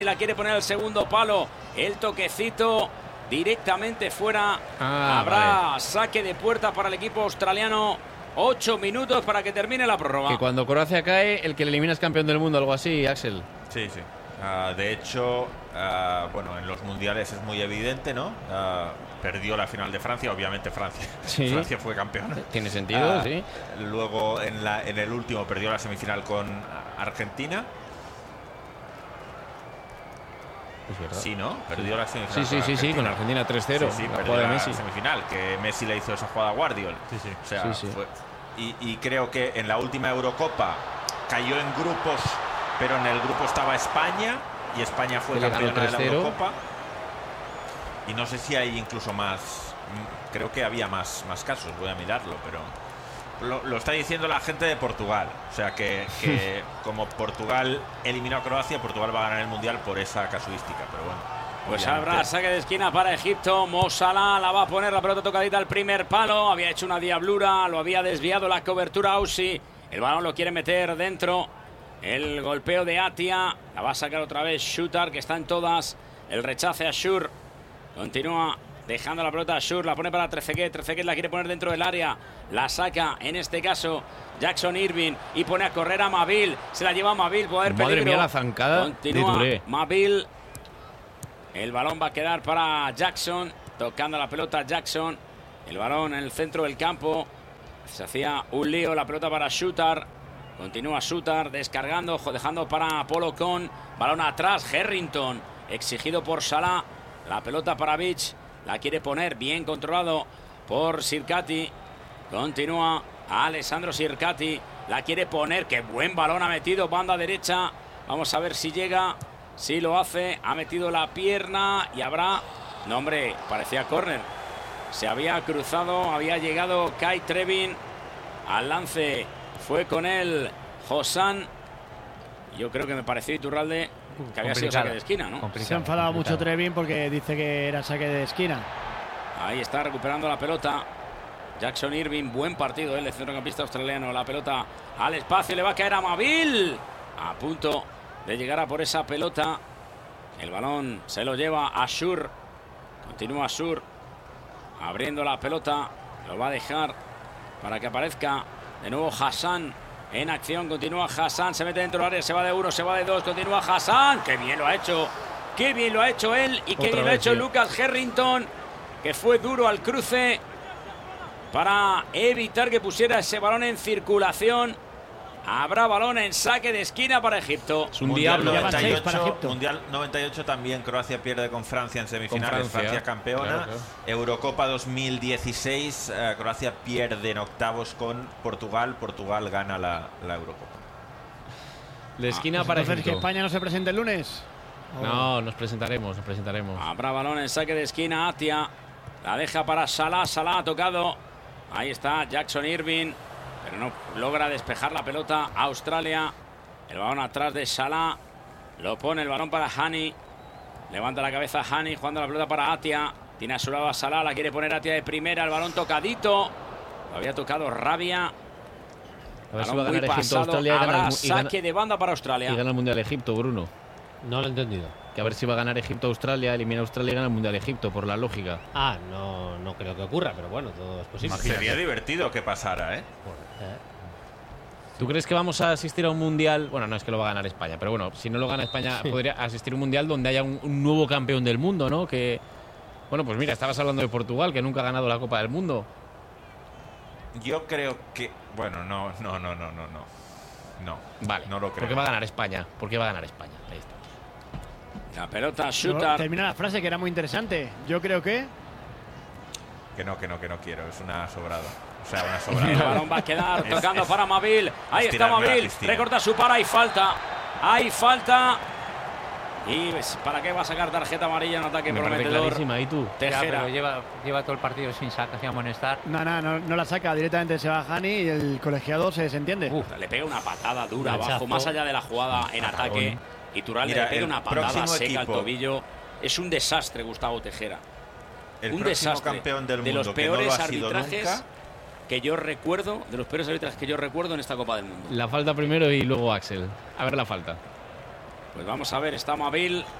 La quiere poner al segundo palo. El toquecito directamente fuera. Habrá saque de puerta para el equipo australiano. 8 minutos para que termine la prórroga. Que cuando Croacia cae, el que le elimina es campeón del mundo, algo así, Axel. Sí, sí. De hecho, bueno, en los mundiales es muy evidente, ¿no? Perdió la final de Francia, obviamente Francia. Sí. Francia fue campeona. Tiene sentido, sí. Luego en el último perdió la semifinal con Argentina. Sí, ¿no? Perdió la semifinal. Sí, con Argentina 3-0. Sí, la perdió jugada de la Messi. semifinal, que Messi le hizo esa jugada a Guardiola. Sí. O sea, y creo que en la última Eurocopa cayó en grupos, pero en el grupo estaba España y España fue campeona de la Eurocopa. Y no sé si hay incluso más. Creo que había más casos, voy a mirarlo, pero lo está diciendo la gente de Portugal. O sea que como Portugal eliminó a Croacia, Portugal va a ganar el Mundial por esa casuística. Pero bueno, pues habrá saque de esquina para Egipto. Mo Salah la va a poner, la pelota tocadita al primer palo. Había hecho una diablura, lo había desviado la cobertura Aussi. El balón lo quiere meter dentro. El golpeo de Atia. La va a sacar otra vez Shooter, que está en todas. El rechace a Shur. Continúa dejando la pelota a Shur, la pone para Trezeguet. Trezeguet la quiere poner dentro del área. La saca, en este caso, Jackson Irving. Y pone a correr a Mabil. Se la lleva a Mabil, puede haber peligro. Madre mía, la zancada continúa de Touré. Mabil. El balón va a quedar para Jackson. Tocando la pelota Jackson. El balón en el centro del campo. Se hacía un lío, la pelota para Shooter. Continúa Shooter descargando, dejando para Polo Con. Balón atrás, Harrington. Exigido por Salah. La pelota para Beach. La quiere poner, bien controlado por Sirkati. Continúa Alessandro Sirkati. La quiere poner, qué buen balón ha metido, banda derecha. Vamos a ver si llega. Sí lo hace, ha metido la pierna y habrá... No, hombre, parecía córner. Se había cruzado, había llegado Kai Trevin al lance. Fue con él Hossán. Yo creo que me pareció Iturralde que había sido saque de esquina, ¿no? Se ha enfadado mucho Trevin porque dice que era saque de esquina. Ahí está recuperando la pelota Jackson Irving, buen partido el centrocampista australiano. La pelota al espacio, le va a caer a Mabil. A punto de llegar a por esa pelota. El balón se lo lleva a Shur. Continúa Shur abriendo la pelota. Lo va a dejar para que aparezca de nuevo Hassan en acción. Continúa Hassan, se mete dentro del área, se va de uno, se va de dos. Continúa Hassan, qué bien lo ha hecho. Qué bien lo ha hecho él y qué bien lo ha hecho Lucas Harrington, que fue duro al cruce para evitar que pusiera ese balón en circulación. Habrá balón en saque de esquina para Egipto. Es un diablo. 98, para Egipto. Mundial 98 también Croacia pierde con Francia en semifinales. Francia campeona. Claro. Eurocopa 2016, Croacia pierde en octavos con Portugal. Portugal gana la Eurocopa. De esquina para Entonces, Egipto. ¿que España no se presente el lunes? No, nos presentaremos. Habrá balón en saque de esquina. Atia la deja para Salah. Salah ha tocado. Ahí está Jackson Irving, pero no logra despejar la pelota Australia. El balón atrás de Salah. Lo pone el balón para Hani. Levanta la cabeza Hani, jugando la pelota para Atia. Tiene a su lado a Salah, la quiere poner Atia de primera. El balón tocadito. Lo había tocado Rabia. A ver si va a ganar Egipto, pasado. Australia. Habrá saque de banda para Australia. Y gana el Mundial Egipto, Bruno. No lo he entendido. Que a ver si va a ganar Egipto, Australia, elimina a Australia y gana el Mundial Egipto, por la lógica. No creo que ocurra, pero bueno, todo es posible. Sería divertido que pasara, ¿eh? ¿Tú crees que vamos a asistir a un Mundial? Bueno, no es que lo va a ganar España, pero bueno, si no lo gana España, podría asistir a un Mundial donde haya un nuevo campeón del mundo, ¿no? Que, bueno, pues mira, estabas hablando de Portugal, que nunca ha ganado la Copa del Mundo. Yo creo que... Bueno, no. Vale, no lo creo. ¿por qué va a ganar España? ¿Por qué va a ganar España? Ahí está. La pelota No, Shooter. termina la frase que era muy interesante. Yo creo que... Que no quiero. Es una sobrada. O sea, una El sobrada. balón va a quedar tocando para Mabil. Ahí está Mabil. Recorta su para. Hay falta. Y ¿para qué va a sacar tarjeta amarilla en ataque Me parece prometedor? clarísima, ¿y tú? Tejera. Pero lleva todo el partido sin amonestar. No la saca, directamente se va Hani y el colegiado se desentiende. Le pega una patada dura Hachazo. abajo, más allá de la jugada en ataque. Y Turalde le pega una patada seca al tobillo. Es un desastre, Gustavo Tejera. El Un próximo desastre. campeón del De mundo, los que no lo peores ha sido arbitrajes nunca. que yo recuerdo, en esta Copa del Mundo. La falta primero y luego Axel. A ver la falta. Pues vamos a ver, está Mabil